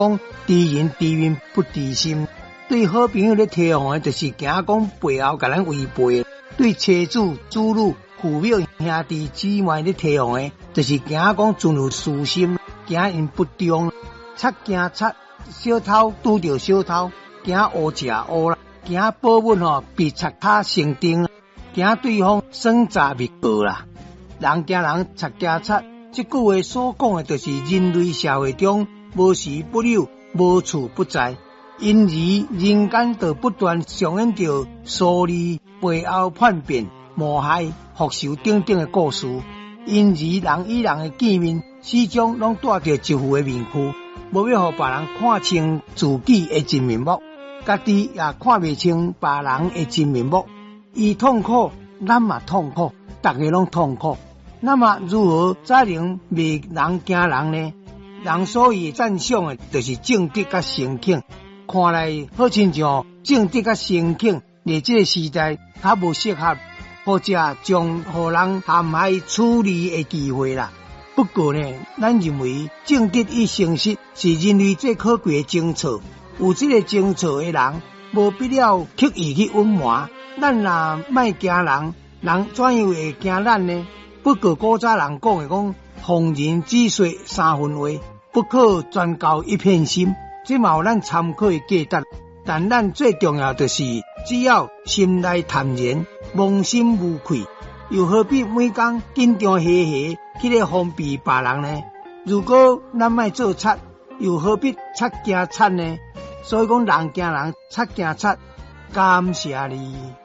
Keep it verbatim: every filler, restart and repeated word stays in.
讲知人知面不知心。对好朋友咧提防的，就是惊讲背后甲咱违背；对妻子、子女、父母、兄弟姊妹咧提防的，就是惊讲存有私心，惊因不忠。贼惊贼，小偷拄着小偷，惊乌食乌啦，惊宝物吼被贼卡成定，惊对方生诈灭恶啦。人惊人，贼惊贼，这句话所讲的，就是人类社会中无时不有、无处不在。因而人间就不断上演着疏离、背后叛变、谋害、复仇等等的故事。因而人与人的见面，始终拢带着一副的面具，无要互别人看清自己的真面目，家己也看袂清别人的真面目。伊痛苦，咱嘛痛苦，大家拢痛苦。那么如何才能袂人惊人呢？人所以赞赏的，就是正直甲诚恳。看来好亲像正直甲诚恳，在这个时代较无适合，或者将互人陷害处理的机会啦。不过呢，咱认为正直与诚实是人类最可贵的精粹。有这个精粹的人，无必要刻意去隐瞒。咱若莫惊人，人怎样会惊咱呢？不过古早人讲的讲，逢人只说三分话，不可专交一片心。这嘛有咱参考的价值，但咱最重要的是，只要心内坦然，忘心无愧，又何必每天紧张兮兮去咧封闭别人呢？如果咱莫做贼，又何必贼惊贼呢？所以讲，人惊人，贼惊贼。感谢你。